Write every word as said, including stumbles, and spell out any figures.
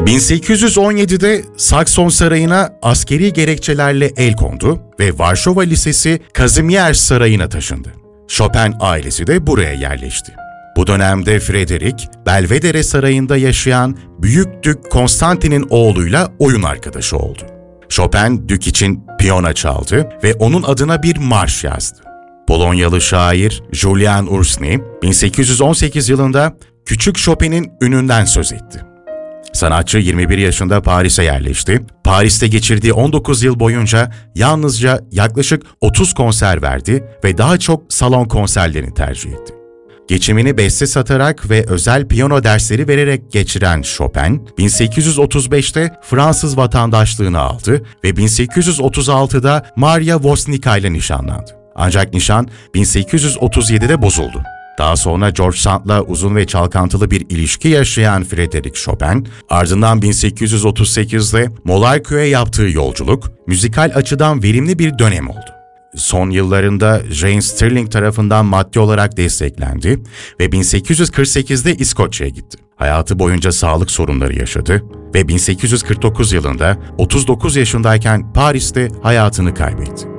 bin sekiz yüz on yedide Sakson Sarayı'na askeri gerekçelerle el kondu ve Varşova Lisesi Kazimiers Sarayı'na taşındı. Chopin ailesi de buraya yerleşti. Bu dönemde Frederick, Belvedere Sarayı'nda yaşayan Büyük Dük Konstantin'in oğluyla oyun arkadaşı oldu. Chopin, Dük için piyano çaldı ve onun adına bir marş yazdı. Polonyalı şair Julian Ursny, bin sekiz yüz on sekiz yılında Küçük Chopin'in ününden söz etti. Sanatçı yirmi bir yaşında Paris'e yerleşti. Paris'te geçirdiği on dokuz yıl boyunca yalnızca yaklaşık otuz konser verdi ve daha çok salon konserlerini tercih etti. Geçimini beste satarak ve özel piyano dersleri vererek geçiren Chopin, bin sekiz yüz otuz beşte Fransız vatandaşlığını aldı ve bin sekiz yüz otuz altıda Maria Woznicka ile nişanlandı. Ancak nişan bin sekiz yüz otuz yedide bozuldu. Daha sonra George Sand'la uzun ve çalkantılı bir ilişki yaşayan Frédéric Chopin, ardından bin sekiz yüz otuz sekizde Monaco'ya yaptığı yolculuk, müzikal açıdan verimli bir dönem oldu. Son yıllarında Jane Stirling tarafından maddi olarak desteklendi ve bin sekiz yüz kırk sekizde İskoçya'ya gitti. Hayatı boyunca sağlık sorunları yaşadı ve bin sekiz yüz kırk dokuz yılında otuz dokuz yaşındayken Paris'te hayatını kaybetti.